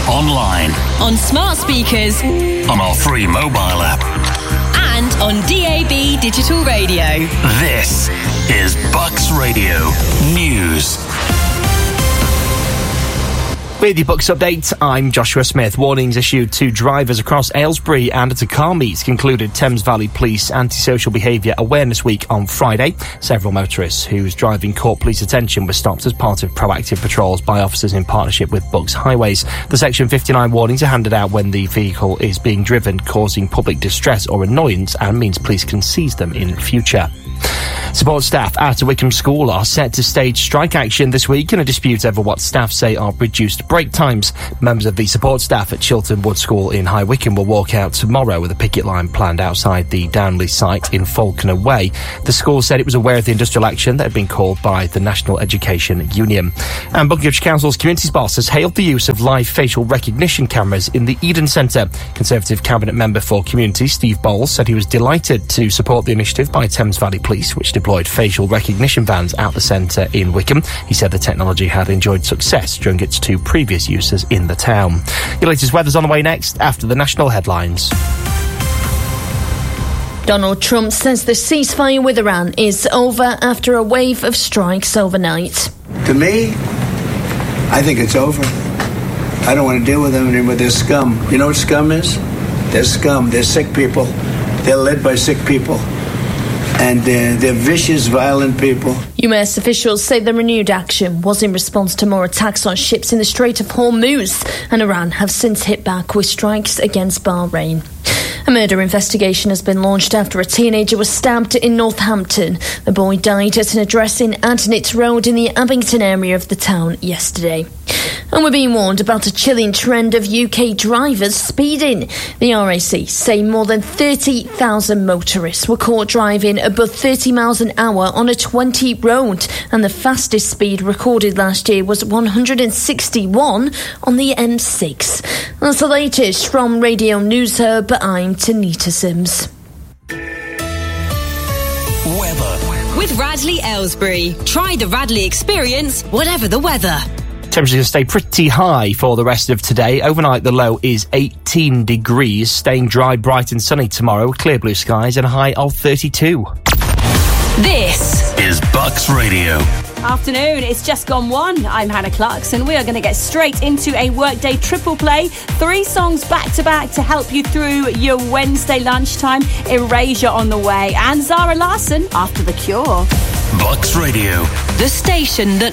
online, on smart speakers, on our free mobile app, and on DAB digital radio. This is Bucks Radio News. With your Bucks update, I'm Joshua Smith. Warnings issued to drivers across Aylesbury and at a car meet concluded Thames Valley Police Antisocial Behaviour Awareness Week on Friday. Several motorists whose driving caught police attention were stopped as part of proactive patrols by officers in partnership with Bucks Highways. The Section 59 warnings are handed out when the vehicle is being driven, causing public distress or annoyance, and means police can seize them in future. Support staff at a Wickham school are set to stage strike action this week in a dispute over what staff say are reduced break times. Members of the support staff at Chiltern Wood School in High Wycombe will walk out tomorrow with a picket line planned outside the Downley site in Falconer Way. The school said it was aware of the industrial action that had been called by the National Education Union. And Buckinghamshire Council's Communities Boss has hailed the use of live facial recognition cameras in the Eden Centre. Conservative Cabinet Member for Community Steve Bowles said he was delighted to support the initiative by Thames Valley Police, which deployed facial recognition vans out the centre in Wickham. He said the technology had enjoyed success during its two previous uses in the town. Your latest weather's on the way next after the national headlines. Donald Trump says the ceasefire with Iran is over after a wave of strikes overnight. To me, I think it's over. I don't want to deal with them anymore. They're scum. You know what scum is? They're scum. They're sick people. They're led by sick people. And they're vicious, violent people. US officials say the renewed action was in response to more attacks on ships in the Strait of Hormuz, and Iran have since hit back with strikes against Bahrain. A murder investigation has been launched after a teenager was stabbed in Northampton. The boy died at an address in Adnett Road in the Abington area of the town yesterday. And we're being warned about a chilling trend of UK drivers speeding. The RAC say more than 30,000 motorists were caught driving above 30 miles an hour on a 20 road, and the fastest speed recorded last year was 161 on the M6. That's the latest from Radio News Hub. I'm Tanita Sims. Weather. With Radley Aylesbury. Try the Radley experience, whatever the weather. Temperatures will stay pretty high for the rest of today. Overnight, the low is 18 degrees, staying dry, bright and sunny tomorrow, clear blue skies and a high of 32. This is Bucks Radio. Afternoon, it's just gone 1. I'm Hannah Clarkson. We are going to get straight into a workday triple play. 3 songs back to back to help you through your Wednesday lunchtime. Erasure on the way, and Zara Larsson after The Cure. Bucks Radio. The station that